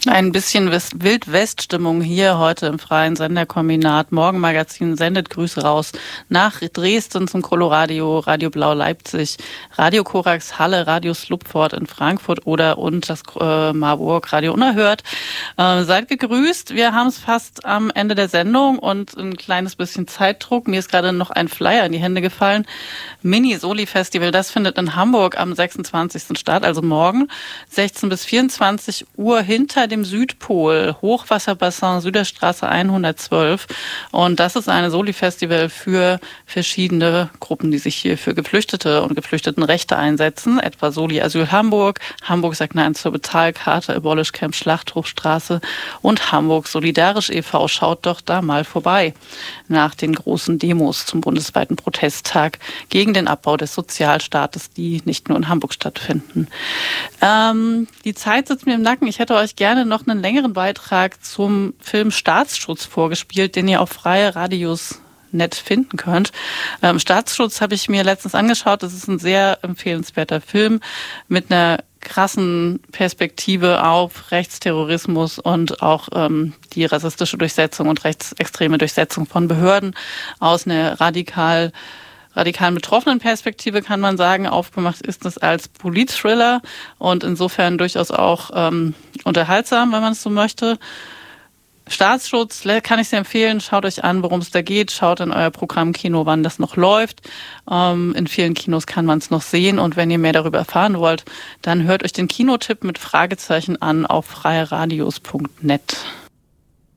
Ein bisschen Wild-West-Stimmung hier heute im Freien Senderkombinat. Morgenmagazin sendet Grüße raus nach Dresden zum Coloradio, Radio Blau Leipzig, Radio Korax Halle, Radio Slupfort in Frankfurt und das Marburg Radio Unerhört. Seid gegrüßt. Wir haben es fast am Ende der Sendung und ein kleines bisschen Zeitdruck. Mir ist gerade noch ein Flyer in die Hände gefallen. Mini-Soli-Festival, das findet in Hamburg am 26. statt, also morgen, 16 bis 24 Uhr hinter dem Südpol, Hochwasserbassin Süderstraße 112. Und das ist eine Soli-Festival für verschiedene Gruppen, die sich hier für Geflüchtete und Geflüchtetenrechte einsetzen, etwa Soli Asyl Hamburg, Hamburg sagt Nein zur Bezahlkarte, Abolish Camp Schlachthofstraße und Hamburg Solidarisch e.V. Schaut doch da mal vorbei nach den großen Demos zum bundesweiten Protesttag gegen den Abbau des Sozialstaates, die nicht nur in Hamburg stattfinden. Die Zeit sitzt mir im Nacken. Ich hätte euch gerne noch einen längeren Beitrag zum Film Staatsschutz vorgespielt, den ihr auf Freie Radios net finden könnt. Staatsschutz habe ich mir letztens angeschaut. Das ist ein sehr empfehlenswerter Film mit einer krassen Perspektive auf Rechtsterrorismus und auch die rassistische Durchsetzung und rechtsextreme Durchsetzung von Behörden aus einer radikalen betroffenen Perspektive, kann man sagen. Aufgemacht ist es als Politthriller und insofern durchaus auch unterhaltsam, wenn man es so möchte. Staatsschutz kann ich sehr empfehlen. Schaut euch an, worum es da geht. Schaut in euer Programmkino, wann das noch läuft. In vielen Kinos kann man es noch sehen. Und wenn ihr mehr darüber erfahren wollt, dann hört euch den Kinotipp mit Fragezeichen an auf freieradios.net.